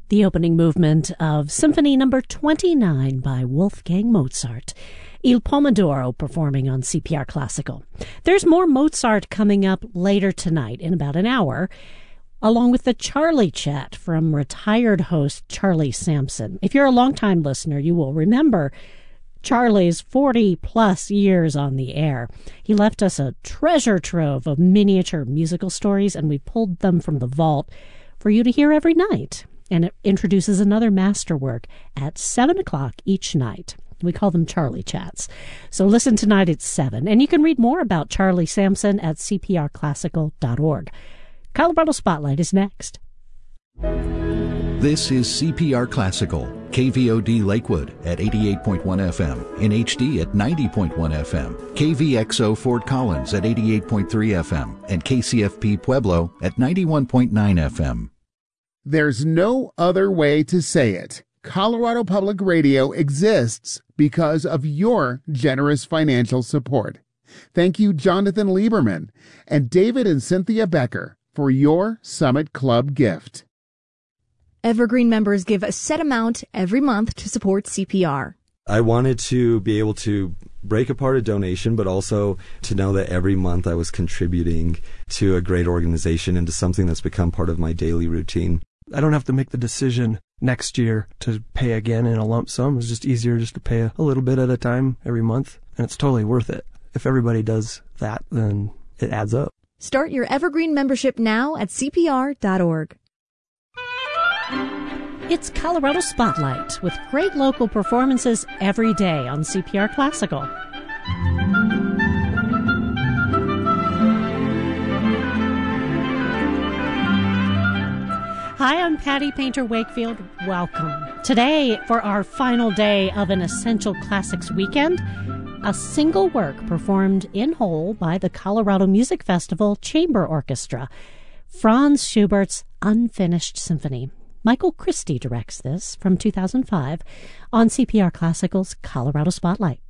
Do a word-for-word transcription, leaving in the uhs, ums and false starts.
the opening movement of Symphony Number twenty-nine by Wolfgang Mozart. Il Pomodoro performing on C P R Classical. There's more Mozart coming up later tonight in about an hour, along with the Charlie Chat from retired host Charlie Sampson. If you're a longtime listener, you will remember Charlie's forty-plus years on the air. He left us a treasure trove of miniature musical stories, and we pulled them from the vault for you to hear every night. And it introduces another masterwork at seven o'clock each night. We call them Charlie Chats. So listen tonight at seven. And you can read more about Charlie Sampson at c p r classical dot org. Colorado Spotlight is next. This is C P R Classical, K V O D Lakewood at eighty-eight point one F M, in H D at ninety point one F M, K V X O Fort Collins at eighty-eight point three F M, and K C F P Pueblo at ninety-one point nine F M. There's no other way to say it. Colorado Public Radio exists because of your generous financial support. Thank you, Jonathan Lieberman and David and Cynthia Becker, for your Summit Club gift. Evergreen members give a set amount every month to support C P R. I wanted to be able to break apart a donation, but also to know that every month I was contributing to a great organization and to something that's become part of my daily routine. I don't have to make the decision next year to pay again in a lump sum. It's just easier just to pay a little bit at a time every month, and it's totally worth it. If everybody does that, then it adds up. Start your Evergreen membership now at c p r dot org. It's Colorado Spotlight with great local performances every day on C P R Classical. Hi, I'm Patty Painter Wakefield. Welcome. Today, for our final day of an Essential Classics weekend, a single work performed in whole by the Colorado Music Festival Chamber Orchestra, Franz Schubert's Unfinished Symphony. Michael Christie directs this from two thousand five on C P R Classical's Colorado Spotlight.